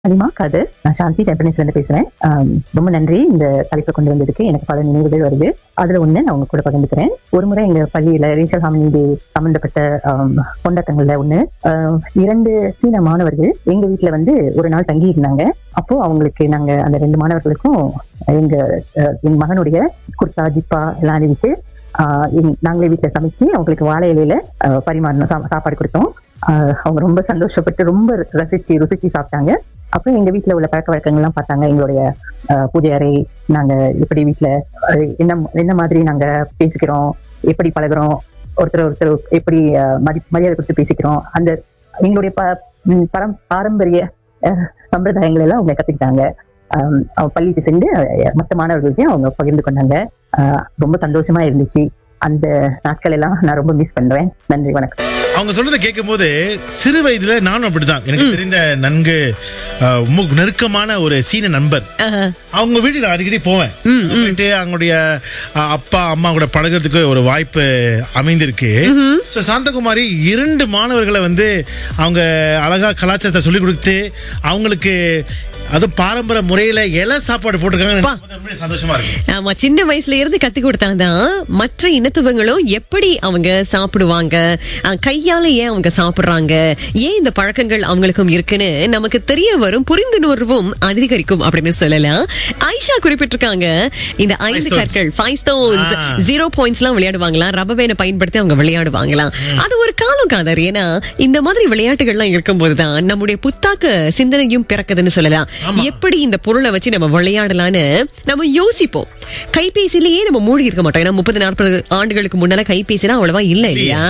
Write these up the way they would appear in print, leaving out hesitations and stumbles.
அதிகமா காது. நான் சாந்தி ஜப்பனீஸ்ல இருந்து பேசுறேன். ரொம்ப நன்றி இந்த தலைப்பை கொண்டு வந்ததுக்கு. எனக்கு பல நினைவுகள் வருது. அதுல ஒண்ணு நான் உங்க கூட பகிர்ந்துக்கிறேன். ஒரு முறை எங்க பள்ளியில ரேச்சல் ஹாமினி டே சம்பந்தப்பட்ட கொண்டாட்டங்கள்ல ஒண்ணு 2 சீன மாணவர்கள் எங்க வீட்டுல ஒரு நாள் தங்கி இருந்தாங்க. அப்போ அவங்களுக்கு நாங்க அந்த 2 மாணவர்களுக்கும் என் மகனுடைய குர்தா ஜிப்பா எல்லாம் அணிவிச்சு நாங்களே வீட்டுல சமைச்சு அவங்களுக்கு வாழை இலையில பரிமாறினோம், சாப்பாடு கொடுத்தோம். அவங்க ரொம்ப சந்தோஷப்பட்டு ரொம்ப ருசிச்சு சாப்பிட்டாங்க. அப்புறம் எங்க வீட்டுல உள்ள பழக்க வழக்கங்கள்லாம் பார்த்தாங்க. எங்களுடைய பூஜை அறை, நாங்க எப்படி வீட்டுல என்ன மாதிரி நாங்க பேசிக்கிறோம், எப்படி பழகுறோம், ஒருத்தர் எப்படி மரியாதை கொடுத்து பேசிக்கிறோம், அந்த எங்களுடைய பாரம்பரிய சம்பிரதாயங்கள் எல்லாம் அவங்க கத்துக்கிட்டாங்க. பள்ளிக்கு சென்று மற்ற மாணவர்களுக்கு அவங்க பகிர்ந்து கொண்டாங்க. ரொம்ப சந்தோஷமா இருந்துச்சு. அந்த நாட்கள் எல்லாம் நான் ரொம்ப மிஸ் பண்றேன். நன்றி, வணக்கம். அவங்க சொல்றதை கேட்கும் போது சிறு வயதுல நானும் அப்படிதான். எனக்கு தெரிந்த நன்கு நெருக்கமான ஒரு சீன நண்பர், அவங்க வீட்டுக்கு அடிக்கடி போவேன். போயிட்டு அவங்களுடைய அப்பா அம்மா கூட பழகிறதுக்கு ஒரு வாய்ப்பு அமைந்திருக்கு. சாந்தகுமாரி 2 மாணவர்களை அவங்க அழகா கலாச்சாரத்தை சொல்லிக் கொடுத்து அவங்களுக்கு அது பாரம்பரிய முறையில இலை சாப்பாடு போட்டிருக்காங்க. சந்தோஷமா இருக்கு. ஆமா, சின்ன வயசுல இருந்து கத்து கொடுத்தாதான் மற்ற இனத்துவங்களும் எப்படி அவங்க சாப்பிடுவாங்க, கையால ஏன் அவங்க சாப்பிடுறாங்க, ஏன் இந்த பழக்கங்கள் அவங்களுக்கும் இருக்குன்னு நமக்கு தெரிய வரும், புரிந்துணர்வும் அதிகரிக்கும் அப்படின்னு சொல்லலாம். ஆயிஷா குறிப்பிட்டிருக்காங்க, இந்த 5 கற்கள் 5 stones 0 points எல்லாம் விளையாடுவாங்களாம். ரப்பர் பயன்படுத்தி அவங்க விளையாடுவாங்களாம். அது ஒரு காலம் காதர். ஏன்னா இந்த மாதிரி விளையாட்டுகள்லாம் இருக்கும் போதுதான் நம்முடைய புத்தாக்க சிந்தனையும் பிறக்குதுன்னு சொல்லலாம். எப்படி இந்த பொருளை வச்சு நம்ம விளையாடலான்னு நம்ம யோசிப்போம். கைபேசியிலேயே நம்ம மூழ்கி இருக்க மாட்டோம். ஏன்னா 30-40 ஆண்டுகளுக்கு முன்னால கைபேசிலாம் அவ்வளவா இல்ல இல்லையா?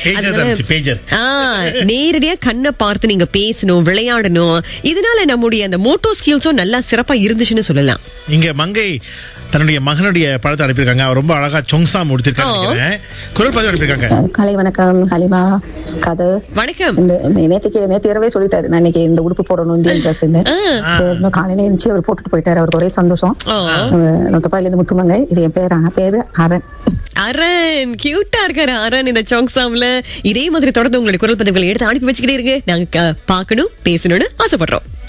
நேரடியா கண்ணை பார்த்து நீங்க பேசணும், விளையாடணும். இதனால நம்முடைய அந்த மோட்டோ ஸ்கில்ஸும் நல்லா சிறப்பா இருந்துச்சுன்னு சொல்லலாம். இங்க மங்கை தன்னுடைய மகனுடைய படத்தை அனுப்பியிருக்காங்க. ரொம்ப அழகா சொங்சா முடித்திருக்காங்க. குரல் பதிவு அனுப்பியிருக்காங்க. காலை வணக்கம் ஹலிமா கதை. வணக்கம். நேத்து இரவே சொல்லிட்டாரு, நான் இன்னைக்கு இந்த உடுப்பு போடணும் இந்தியன் ட்ரெஸ்ன்னு. காலையில இருந்துச்சு அவர் போட்டுட்டு போயிட்டாரு. அவருக்கு ஒரே சந்தோஷம். நொத்தப்பாயில இருந்து முத்துமங்கை. இது என் பேரு அரண். அரண் கியூட்டா இருக்காரு அரண் இந்த சொங்சாம்ல. இதே மாதிரி தொடர்ந்து உங்களுடைய குரல் பதிவுகளை எடுத்து அனுப்பி வச்சுக்கிட்டே இருங்க. நாங்க பார்க்கணும், பேசணும்னு ஆசைப்படுறோம்.